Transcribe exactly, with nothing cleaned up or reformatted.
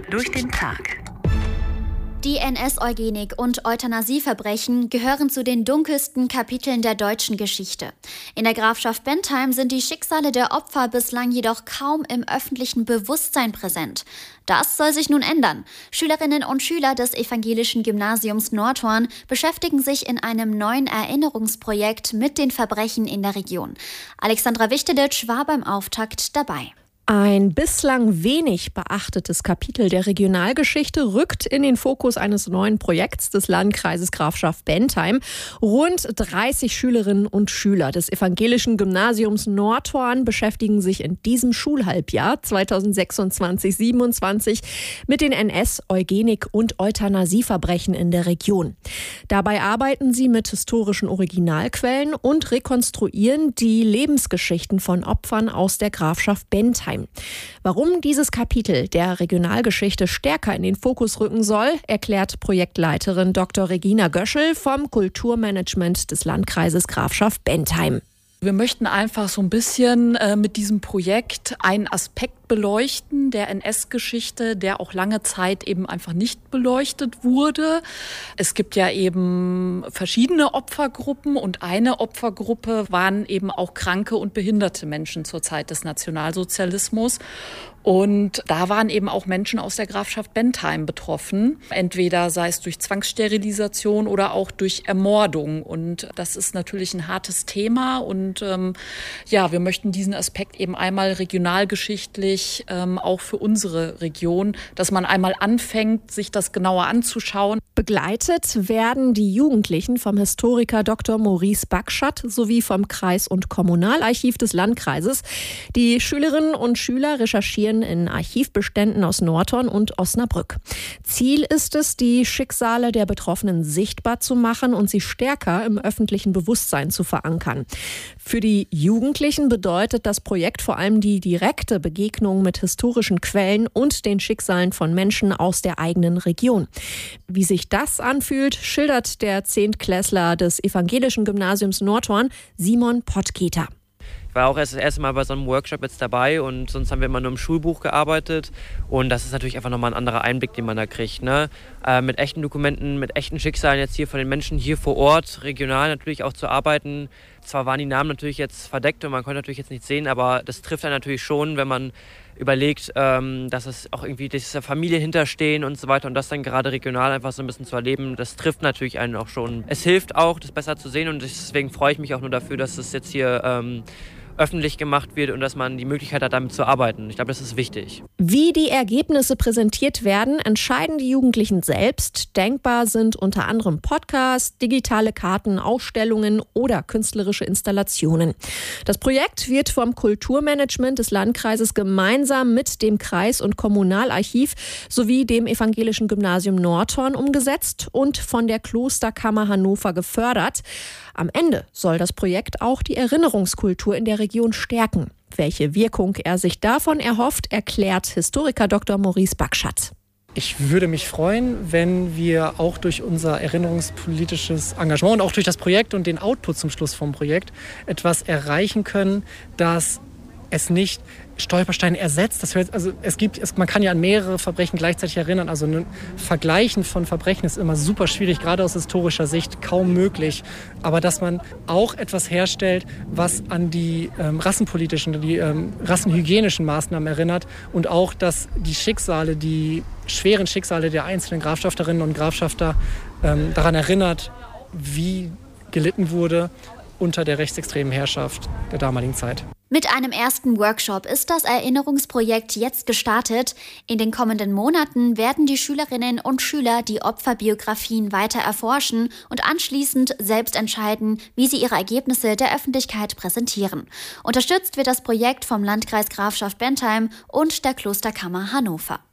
durch den Tag. Die N S-Eugenik und Euthanasieverbrechen gehören zu den dunkelsten Kapiteln der deutschen Geschichte. In der Grafschaft Bentheim sind die Schicksale der Opfer bislang jedoch kaum im öffentlichen Bewusstsein präsent. Das soll sich nun ändern. Schülerinnen und Schüler des evangelischen Gymnasiums Nordhorn beschäftigen sich in einem neuen Erinnerungsprojekt mit den Verbrechen in der Region. Alexandra Wichtelitsch war beim Auftakt dabei. Ein bislang wenig beachtetes Kapitel der Regionalgeschichte rückt in den Fokus eines neuen Projekts des Landkreises Grafschaft Bentheim. Rund dreißig Schülerinnen und Schüler des evangelischen Gymnasiums Nordhorn beschäftigen sich in diesem Schulhalbjahr zweitausendsechsundzwanzig siebenundzwanzig mit den N S-, Eugenik- und Euthanasieverbrechen in der Region. Dabei arbeiten sie mit historischen Originalquellen und rekonstruieren die Lebensgeschichten von Opfern aus der Grafschaft Bentheim. Warum dieses Kapitel der Regionalgeschichte stärker in den Fokus rücken soll, erklärt Projektleiterin Doktor Regina Göschel vom Kulturmanagement des Landkreises Grafschaft Bentheim. Wir möchten einfach so ein bisschen äh, mit diesem Projekt einen Aspekt beleuchten der N S-Geschichte, der auch lange Zeit eben einfach nicht beleuchtet wurde. Es gibt ja eben verschiedene Opfergruppen und eine Opfergruppe waren eben auch kranke und behinderte Menschen zur Zeit des Nationalsozialismus. Und da waren eben auch Menschen aus der Grafschaft Bentheim betroffen. Entweder sei es durch Zwangssterilisation oder auch durch Ermordung. Und das ist natürlich ein hartes Thema. Und ähm, ja, wir möchten diesen Aspekt eben einmal regionalgeschichtlich ähm, auch für unsere Region, dass man einmal anfängt, sich das genauer anzuschauen. Begleitet werden die Jugendlichen vom Historiker Doktor Maurice Bakschat sowie vom Kreis- und Kommunalarchiv des Landkreises. Die Schülerinnen und Schüler recherchieren in Archivbeständen aus Nordhorn und Osnabrück. Ziel ist es, die Schicksale der Betroffenen sichtbar zu machen und sie stärker im öffentlichen Bewusstsein zu verankern. Für die Jugendlichen bedeutet das Projekt vor allem die direkte Begegnung mit historischen Quellen und den Schicksalen von Menschen aus der eigenen Region. Wie sich das anfühlt, schildert der Zehntklässler des evangelischen Gymnasiums Nordhorn, Simon Pottketer. Ich war auch erst das erste Mal bei so einem Workshop jetzt dabei und sonst haben wir immer nur im Schulbuch gearbeitet und das ist natürlich einfach nochmal ein anderer Einblick, den man da kriegt. Ne? Äh, mit echten Dokumenten, mit echten Schicksalen jetzt hier von den Menschen hier vor Ort, regional natürlich auch zu arbeiten. Zwar waren die Namen natürlich jetzt verdeckt und man konnte natürlich jetzt nichts sehen, aber das trifft einen natürlich schon, wenn man überlegt, ähm, dass es auch irgendwie diese Familie hinterstehen und so weiter und das dann gerade regional einfach so ein bisschen zu erleben, das trifft natürlich einen auch schon. Es hilft auch, das besser zu sehen und deswegen freue ich mich auch nur dafür, dass es jetzt hier ähm, öffentlich gemacht wird und dass man die Möglichkeit hat, damit zu arbeiten. Ich glaube, das ist wichtig. Wie die Ergebnisse präsentiert werden, entscheiden die Jugendlichen selbst. Denkbar sind unter anderem Podcasts, digitale Karten, Ausstellungen oder künstlerische Installationen. Das Projekt wird vom Kulturmanagement des Landkreises gemeinsam mit dem Kreis- und Kommunalarchiv sowie dem evangelischen Gymnasium Nordhorn umgesetzt und von der Klosterkammer Hannover gefördert. Am Ende soll das Projekt auch die Erinnerungskultur in der Region stärken. Welche Wirkung er sich davon erhofft, erklärt Historiker Doktor Maurice Bakschat. Ich würde mich freuen, wenn wir auch durch unser erinnerungspolitisches Engagement und auch durch das Projekt und den Output zum Schluss vom Projekt etwas erreichen können, dass es nicht Stolpersteine ersetzt. Das heißt, also es gibt, es, man kann ja an mehrere Verbrechen gleichzeitig erinnern. Also ein Vergleichen von Verbrechen ist immer super schwierig, gerade aus historischer Sicht kaum möglich. Aber dass man auch etwas herstellt, was an die ähm, rassenpolitischen, die ähm, rassenhygienischen Maßnahmen erinnert und auch, dass die Schicksale, die schweren Schicksale der einzelnen Grafschafterinnen und Grafschafter ähm, daran erinnert, wie gelitten wurde unter der rechtsextremen Herrschaft der damaligen Zeit. Mit einem ersten Workshop ist das Erinnerungsprojekt jetzt gestartet. In den kommenden Monaten werden die Schülerinnen und Schüler die Opferbiografien weiter erforschen und anschließend selbst entscheiden, wie sie ihre Ergebnisse der Öffentlichkeit präsentieren. Unterstützt wird das Projekt vom Landkreis Grafschaft Bentheim und der Klosterkammer Hannover.